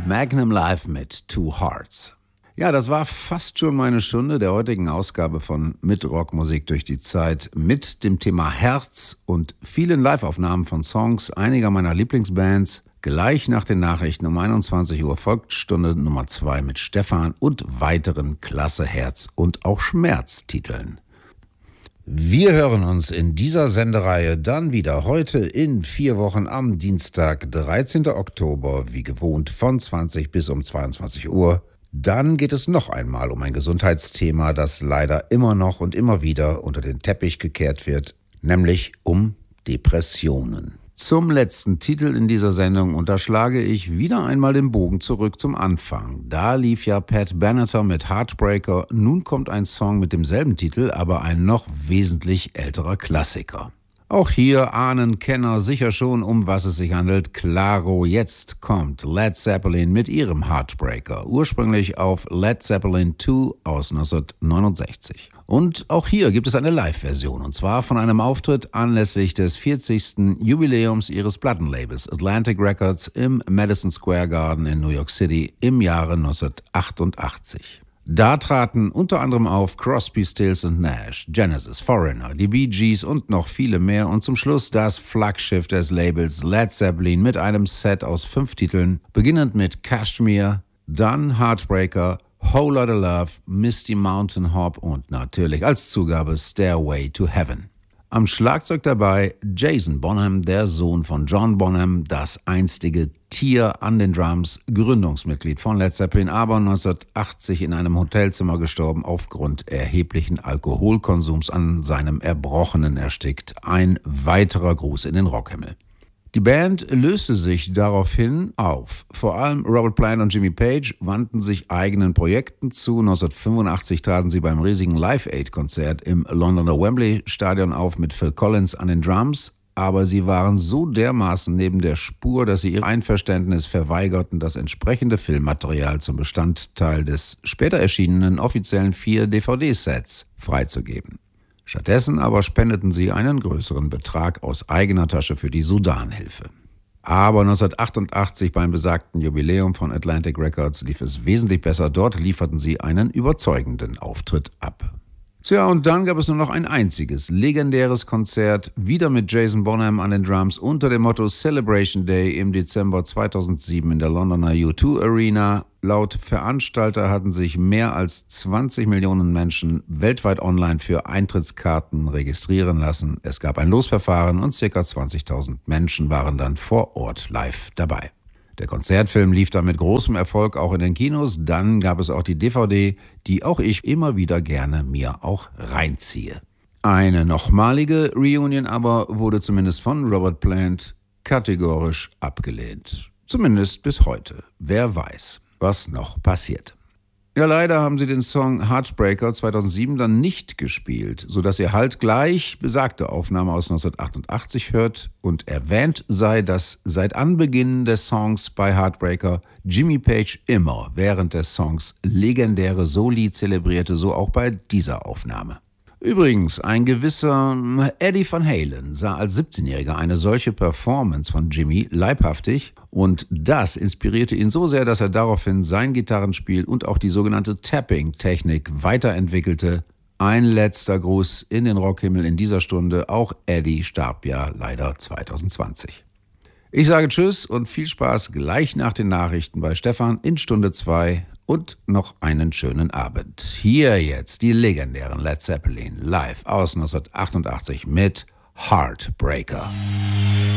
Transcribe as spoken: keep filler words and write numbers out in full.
Magnum Live mit Two Hearts. Ja, das war fast schon meine Stunde der heutigen Ausgabe von Mit Rockmusik durch die Zeit mit dem Thema Herz und vielen Live-Aufnahmen von Songs einiger meiner Lieblingsbands. Gleich nach den Nachrichten um einundzwanzig Uhr folgt Stunde Nummer zwei mit Stefan und weiteren klasse Herz- und auch Schmerztiteln. Wir hören uns in dieser Sendereihe dann wieder heute in vier Wochen am Dienstag, dreizehnten Oktober, wie gewohnt von zwanzig bis um zweiundzwanzig Uhr. Dann geht es noch einmal um ein Gesundheitsthema, das leider immer noch und immer wieder unter den Teppich gekehrt wird, nämlich um Depressionen. Zum letzten Titel in dieser Sendung unterschlage ich wieder einmal den Bogen zurück zum Anfang. Da lief ja Pat Benatar mit Heartbreaker, nun kommt ein Song mit demselben Titel, aber ein noch wesentlich älterer Klassiker. Auch hier ahnen Kenner sicher schon, um was es sich handelt. Klaro, jetzt kommt Led Zeppelin mit ihrem Heartbreaker, ursprünglich auf Led Zeppelin zwei aus neunzehnhundertneunundsechzig. Und auch hier gibt es eine Live-Version, und zwar von einem Auftritt anlässlich des vierzigsten Jubiläums ihres Plattenlabels Atlantic Records im Madison Square Garden in New York City im Jahre neunzehnhundertachtundachtzig. Da traten unter anderem auf Crosby, Stills und Nash, Genesis, Foreigner, die Bee Gees und noch viele mehr und zum Schluss das Flaggschiff des Labels Led Zeppelin mit einem Set aus fünf Titeln, beginnend mit Kashmir, dann Heartbreaker, Whole Lotta Love, Misty Mountain Hop und natürlich als Zugabe Stairway to Heaven. Am Schlagzeug dabei Jason Bonham, der Sohn von John Bonham, das einstige Tier an den Drums, Gründungsmitglied von Led Zeppelin, aber neunzehnhundertachtzig in einem Hotelzimmer gestorben, aufgrund erheblichen Alkoholkonsums an seinem Erbrochenen erstickt. Ein weiterer Gruß in den Rockhimmel. Die Band löste sich daraufhin auf. Vor allem Robert Plant und Jimmy Page wandten sich eigenen Projekten zu. neunzehnhundertfünfundachtzig traten sie beim riesigen Live-Aid-Konzert im Londoner Wembley-Stadion auf mit Phil Collins an den Drums. Aber sie waren so dermaßen neben der Spur, dass sie ihr Einverständnis verweigerten, das entsprechende Filmmaterial zum Bestandteil des später erschienenen offiziellen vier D V D-Sets freizugeben. Stattdessen aber spendeten sie einen größeren Betrag aus eigener Tasche für die Sudanhilfe. Aber neunzehnhundertachtundachtzig beim besagten Jubiläum von Atlantic Records lief es wesentlich besser. Dort lieferten sie einen überzeugenden Auftritt ab. Tja, und dann gab es nur noch ein einziges legendäres Konzert, wieder mit Jason Bonham an den Drums unter dem Motto Celebration Day im Dezember zweitausendsieben in der Londoner U zwei Arena. Laut Veranstalter hatten sich mehr als zwanzig Millionen Menschen weltweit online für Eintrittskarten registrieren lassen. Es gab ein Losverfahren und ca. zwanzigtausend Menschen waren dann vor Ort live dabei. Der Konzertfilm lief dann mit großem Erfolg auch in den Kinos. Dann gab es auch die D V D, die auch ich immer wieder gerne mir auch reinziehe. Eine nochmalige Reunion aber wurde zumindest von Robert Plant kategorisch abgelehnt. Zumindest bis heute. Wer weiß, was noch passiert. Ja, leider haben sie den Song Heartbreaker zweitausendsieben dann nicht gespielt, sodass ihr halt gleich besagte Aufnahme aus neunzehnhundertachtundachtzig hört und erwähnt sei, dass seit Anbeginn des Songs bei Heartbreaker Jimmy Page immer während des Songs legendäre Soli zelebrierte, so auch bei dieser Aufnahme. Übrigens, ein gewisser Eddie Van Halen sah als siebzehnjähriger eine solche Performance von Jimmy leibhaftig und das inspirierte ihn so sehr, dass er daraufhin sein Gitarrenspiel und auch die sogenannte Tapping-Technik weiterentwickelte. Ein letzter Gruß in den Rockhimmel in dieser Stunde. Auch Eddie starb ja leider zweitausendzwanzig. Ich sage Tschüss und viel Spaß gleich nach den Nachrichten bei Stefan in Stunde zwei. Und noch einen schönen Abend. Hier jetzt die legendären Led Zeppelin live aus neunzehnhundertachtundachtzig mit Heartbreaker.